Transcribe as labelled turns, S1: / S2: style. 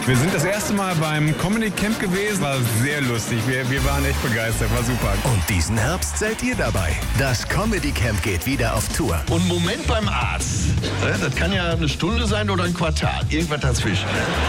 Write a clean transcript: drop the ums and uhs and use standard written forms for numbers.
S1: Wir sind das erste Mal beim Comedy Camp gewesen. War sehr lustig. Wir waren echt begeistert. War super.
S2: Und diesen Herbst seid ihr dabei. Das Comedy Camp geht wieder auf Tour.
S3: Und Moment beim Arzt. Das kann ja eine Stunde sein oder ein Quartal. Irgendwas dazwischen.